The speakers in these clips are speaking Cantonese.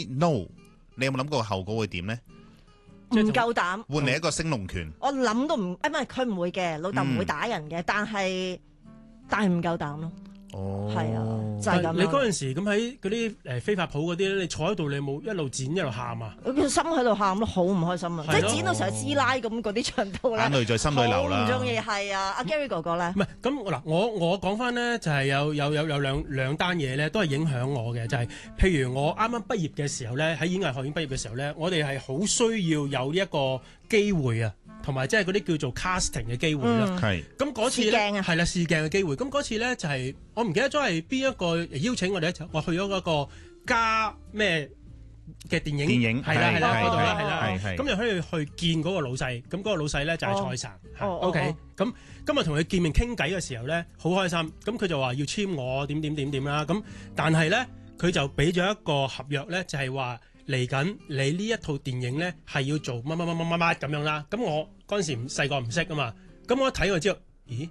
no， 你有冇諗過後果會點咧？ 唔夠膽換嚟一個升龍拳。 我諗都唔，唔係佢唔會嘅，老豆唔會打人嘅，但係唔夠膽咯。 哦， 係啊，就係咁。 你嗰陣時咁喺嗰啲非法鋪嗰啲咧，你坐喺度，你有冇一路剪一路喊啊？ 佢心喺度喊咯，好唔開心啊！即係剪到成師奶咁嗰啲長度咧， 眼淚在心裏流啦。 好唔中意係啊！阿 Gary 哥哥咧， 唔係咁嗱，我講翻咧就係有兩單嘢咧，都係影響我嘅，就係譬如我啱啱畢業嘅時候咧，喺演藝學院畢業嘅時候咧，我哋係好需要有呢一個機會啊。同埋即係嗰啲叫做 casting 嘅機會啦， 係咁嗰次咧係啦試鏡嘅機會，咁嗰次咧就係我唔記得咗係邊一個邀請我哋一齊，我去咗嗰個加咩嘅電影係啦嗰度啦係啦，咁就可以去見嗰個老細，咁嗰個老細咧就係蔡瀾，OK，咁今日同佢見面傾偈嘅時候咧好開心，咁佢就話要簽我點啦，咁但係咧佢就俾咗一個合約咧，就係話嚟緊你呢一套電影咧係要做乜咁樣啦，咁我嗰陣時細個唔識啊嘛，咁我一睇我知道，咦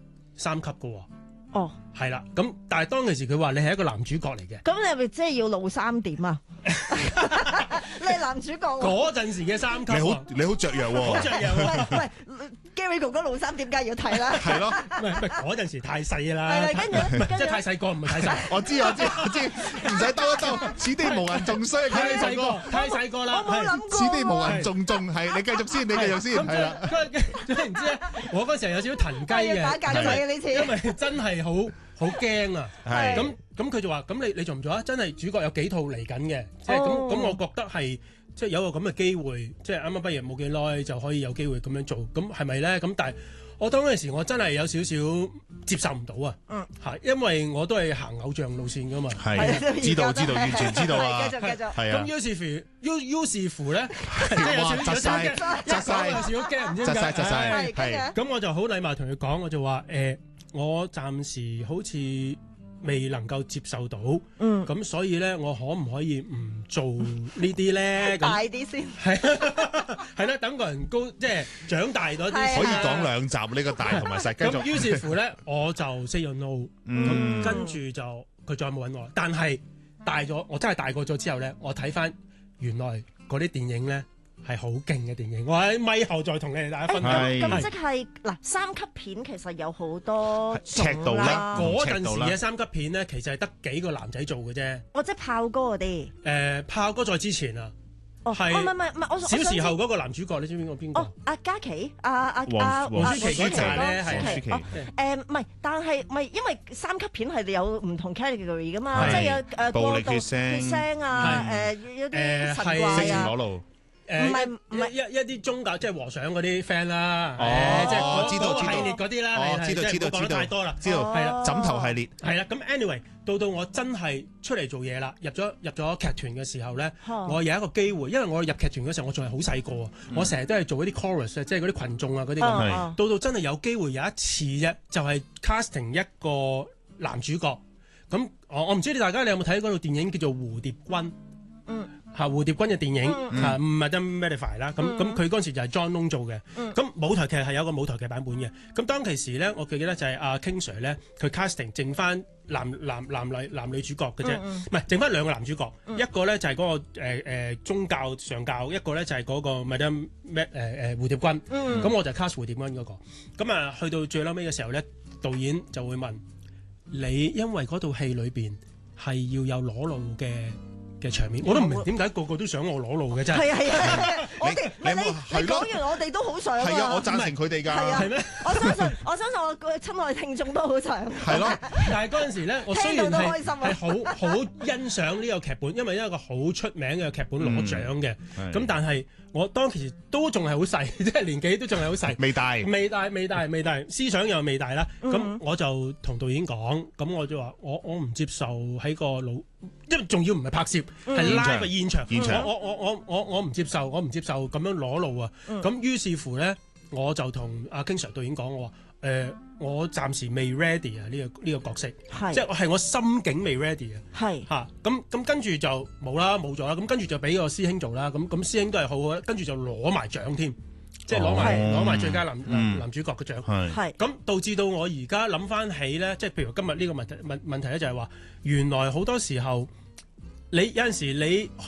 3級㗎喎， 哦， 係啦，咁但係當其時佢話你係一個男主角嚟嘅， 咁你係咪即係要露3點啊？你係男主角嗰陣時嘅3級， 你好雀躍喎， 好雀躍喂 Gary 哥哥露3點梗係要睇啦， 係咯， 唔係嗰陣時太細啦， 係啦，跟住即係太細個唔係太細， 我知，唔使兜一兜，此地無銀仲衰， 太細個啦， 我冇諗過， 此地無銀仲係，你繼續先，係啦。 總言之咧，我嗰時候有少少騰雞嘅， 打格仔嘅呢次， 因為真係好驚啊！ 係咁佢就話：咁你做唔做啊？真係主角有幾套嚟緊嘅，即係咁我覺得係即係有個咁嘅機會，即係啱啱畢業冇幾耐就可以有機會咁樣做，咁係咪咧？咁但係我當嗰陣時我真係有少少接受唔到啊！因為我都係行偶像路線噶嘛， 係知道，完全知道啊！ 繼續， 係啊！ 咁於是乎咧，即係有少少窒晒， 有少少驚，唔知點解， 窒晒，係咁我就好禮貌同佢講，我就話我暫時好似未能夠接受到，咁所以咧，我可唔可以唔做呢啲咧？ 大啲先， 係啦，等個人高，即係長大咗啲， 可以講2集呢個大同埋細，繼續。 咁於是乎咧，我就 say no，咁跟住就佢再冇揾我，但係大咗，我真係大個咗之後咧，我睇翻原來嗰啲電影咧。係好勁嘅電影，我喺咪後再同你哋大家分享。 咁即係嗱，3級片其實有好多尺度啦。 嗰陣時嘅3級片咧，其實係得幾個男仔做嘅啫。 哦，即係炮哥嗰啲。 炮哥再之前啊， 係唔係，我小時候嗰個男主角，你知唔知邊個？ 哦，阿嘉琪， 黃舒淇嗰陣咧係唔係，但係唔係因為3級片係有唔同 category 噶嘛，即係有暴力血腥啊，有啲神怪啊。唔係一啲宗教即係和尚嗰啲 friend 啦，即係我知道系列嗰啲啦，知道太多啦， 知道係啦，枕頭系列係啦。咁 anyway 到我真係出嚟做嘢啦，入咗劇團嘅時候咧，我有一個機會，因為我入劇團嗰時候我仲係好細個，我成日都係做一啲 chorus 即係嗰啲群眾啊嗰啲咁。到真係有機會有一次啫，就係 casting 一個男主角。咁我唔知大家你有冇睇嗰套電影叫做《蝴蝶君》？蝴蝶君嘅電影唔係得 Medify 啦，咁佢嗰陣時就係 John Long 做嘅，咁舞台劇係有個舞台劇版本嘅，咁當其時咧，我記得就係阿 King Sir 咧，佢 casting 剩翻男女主角嘅啫，唔係剩翻2個男主角，一個咧就係嗰個宗教上教，一個咧就係嗰個 Madam 蝴蝶君，咁我就 cast 蝴蝶君嗰個，咁啊去到最嬲尾嘅時候咧，導演就會問你，因為嗰套戲裏邊係要有裸露嘅場面，我都唔明點解個個都想我裸露嘅啫。係你講完我哋都好想。 係啊，我贊成佢哋㗎。 係咩？ 我相信我嘅親愛聽眾都好想。 係咯， 但係嗰陣時咧，我雖然係好欣賞呢個劇本，因為一個好出名嘅劇本攞獎嘅。咁但係我當其時都仲係好細，即係年紀都仲係好細。未大，思想又未大啦。咁我就同導演講，咁我就話我唔接受喺個腦。因為仲要唔係拍攝，係 live 嘅現場。我唔接受咁樣裸露啊！咁於是乎咧，我就同阿 King Sir 導演講，我話我暫時未 ready 啊呢個角色，即係我心境未 ready 啊。係嚇咁跟住就冇咗啦。咁跟住就俾個師兄做啦。咁師兄都係好好，跟住就攞埋獎添。即係攞埋最佳男主角嘅獎，係咁導致到我而家諗翻起咧，即係譬如今日呢個問題咧，就係話原來好多時候你有陣時你